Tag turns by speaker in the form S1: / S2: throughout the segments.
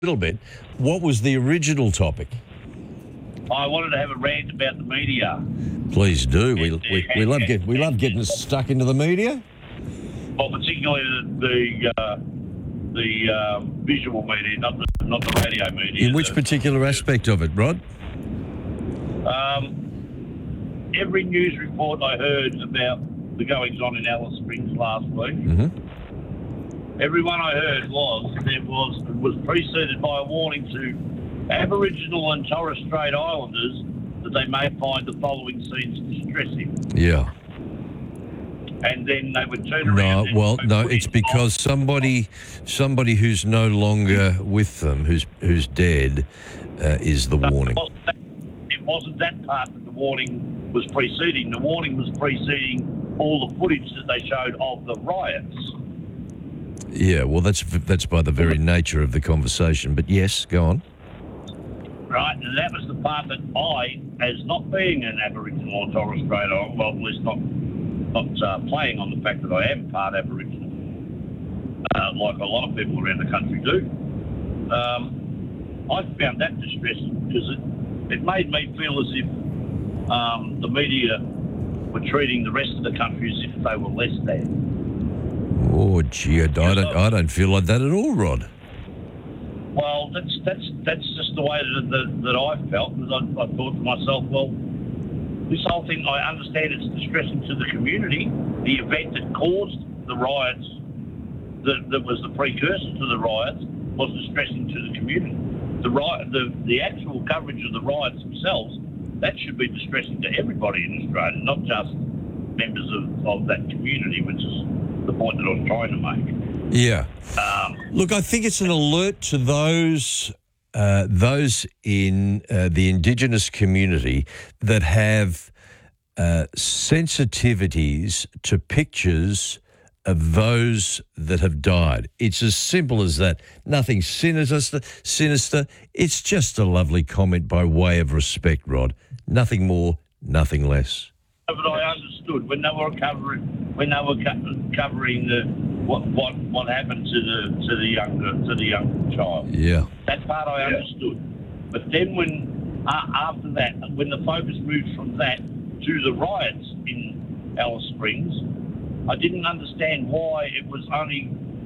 S1: little bit. What was the original topic?
S2: I wanted to have a rant about the media.
S1: Please do. We love getting stuck into the media.
S2: Well, particularly the visual media, not the radio media.
S1: In which particular aspect of it, Rod?
S2: Every news report I heard about the goings-on in Alice Springs last week, every one I heard was preceded by a warning to Aboriginal and Torres Strait Islanders that they may find the following scenes distressing.
S1: Yeah.
S2: And then they would turn around.
S1: No, it's because somebody who's no longer with them, who's dead, is the warning.
S2: It wasn't that part that the warning was preceding. The warning was preceding all the footage that they showed of the riots.
S1: Yeah, well, that's by the very nature of the conversation. But yes, go on.
S2: Right, and that was the part that I, as not being an Aboriginal or Torres Strait Islander, well, at least not playing on the fact that I am part Aboriginal, like a lot of people around the country do, I found that distressing because it made me feel as if the media were treating the rest of the country as if they were less than.
S1: Oh, gee, I don't feel like that at all, Rod.
S2: Well, that's just the way that I felt, because I thought to myself, well, this whole thing, I understand it's distressing to the community. The event that caused the riots, that was the precursor to the riots, was distressing to the community. The actual coverage of the riots themselves, that should be distressing to everybody in Australia, not just members of that community, which is the point that I was trying to make.
S1: Yeah. Look, I think it's an alert to those in the Indigenous community that have sensitivities to pictures of those that have died. It's as simple as that. Nothing sinister. It's just a lovely comment by way of respect, Rod. Nothing more, nothing less.
S2: But I understood when they were covering what happened to the young child.
S1: Yeah,
S2: that part I understood. But then when after that, when the focus moved from that to the riots in Alice Springs, I didn't understand why it was only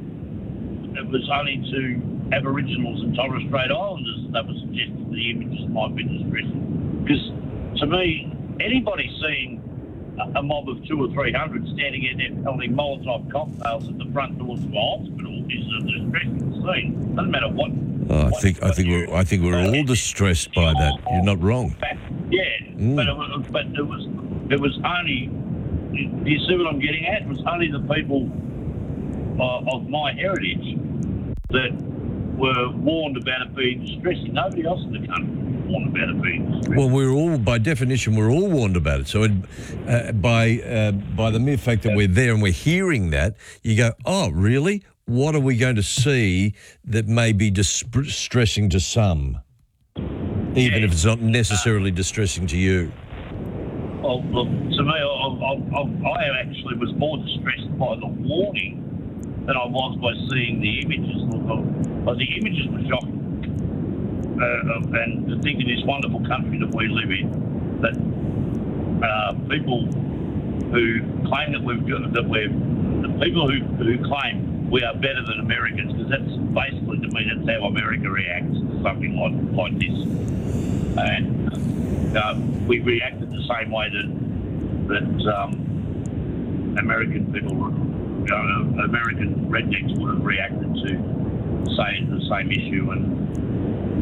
S2: to Aboriginals and Torres Strait Islanders that was suggesting the images might be distressing. Because to me, anybody seeing a mob of 200 or 300 standing out there pelting Molotov cocktails at the front doors of a hospital is a distressing scene. Doesn't matter what.
S1: I think we're all distressed by that. You're not wrong.
S2: Yeah, but it was only. Do you see what I'm getting at? It was only the people of my heritage that were warned about it being distressing. Nobody else in the country was warned about it being distressing.
S1: Well, we're all, by definition, we're all warned about it. So by the mere fact that we're there and we're hearing that, you go, oh, really? What are we going to see that may be distressing to some, even if it's not necessarily distressing to you?
S2: Well, look, to me, I actually was more distressed by the warning than I was by seeing the images. Look, the images were shocking. And to think in this wonderful country that we live in, that people who claim the people who claim we are better than Americans, because that's basically, to me, that's how America reacts to something like this. And we reacted the same way that American people, American rednecks would have reacted to, say, the same issue. And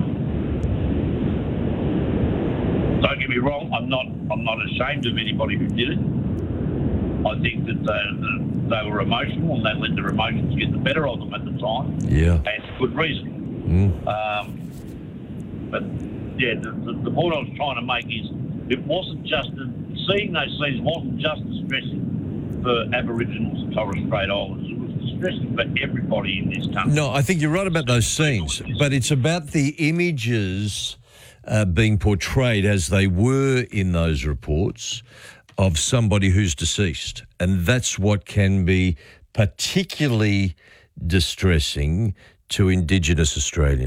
S2: don't get me wrong, I'm not ashamed of anybody who did it. I think that they were emotional and they let their emotions get the better of them at the time.
S1: Yeah,
S2: and for good reason. But yeah, the point I was trying to make is it wasn't just seeing those scenes wasn't just distressing for Aboriginals and Torres Strait Islanders. It was distressing for everybody in this country.
S1: No, I think you're right about those scenes, but it's about the images being portrayed as they were in those reports of somebody who's deceased, and that's what can be particularly distressing to Indigenous Australians.